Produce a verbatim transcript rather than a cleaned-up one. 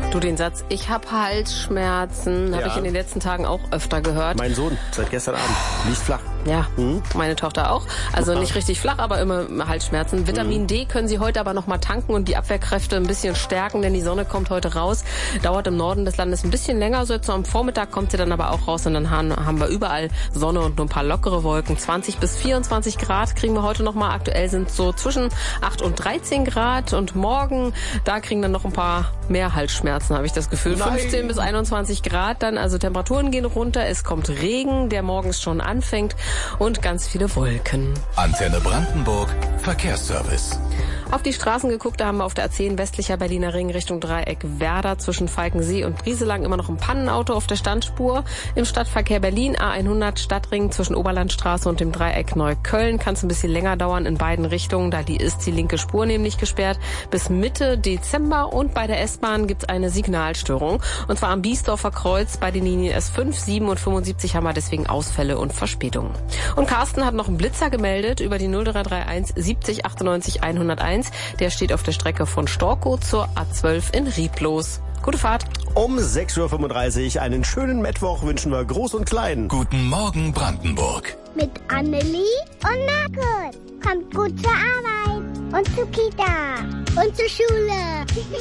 Du, den Satz, ich habe Halsschmerzen, habe Ja. ich in den letzten Tagen auch öfter gehört. Mein Sohn, seit gestern Abend, liegt flach. Ja, Mhm. meine Tochter auch. Also nicht richtig flach, aber immer Halsschmerzen. Vitamin D können Sie heute aber noch mal tanken und die Abwehrkräfte ein bisschen stärken, denn die Sonne kommt heute raus. Dauert im Norden des Landes ein bisschen länger, so jetzt so am Vormittag kommt sie dann aber auch raus und dann haben haben wir überall Sonne und nur ein paar lockere Wolken. zwanzig bis vierundzwanzig Grad kriegen wir heute noch mal. Aktuell sind so zwischen acht und dreizehn Grad und morgen, da kriegen dann noch ein paar mehr Halsschmerzen, habe ich das Gefühl. Nein. fünfzehn bis einundzwanzig Grad dann, also Temperaturen gehen runter, es kommt Regen, der morgens schon anfängt und ganz viele Wolken. Antenne Brandenburg Verkehrsservice. Auf die Straßen geguckt, da haben wir auf der A zehn westlicher Berliner Ring Richtung Dreieck Werder zwischen Falkensee und Brieselang immer noch ein Pannenauto auf der Standspur. Im Stadtverkehr Berlin A hundert Stadtring zwischen Oberlandstraße und dem Dreieck Neukölln kann es ein bisschen länger dauern in beiden Richtungen, da die ist die linke Spur nämlich gesperrt bis Mitte Dezember und bei der S-Bahn gibt es eine Signalstörung und zwar am Biesdorfer Kreuz bei den Linien S fünf, sieben und fünfundsiebzig haben wir deswegen Ausfälle und Verspätungen. Und Carsten hat noch einen Blitzer gemeldet über die null drei drei eins siebzig achtundneunzig hunderteins. Der steht auf der Strecke von Storkow zur A zwölf in Riedlos. Gute Fahrt. Um sechs Uhr fünfunddreißig einen schönen Mittwoch wünschen wir Groß und Klein. Guten Morgen Brandenburg. Mit Annelie und Markus. Kommt gut zur Arbeit und zur Kita und zur Schule.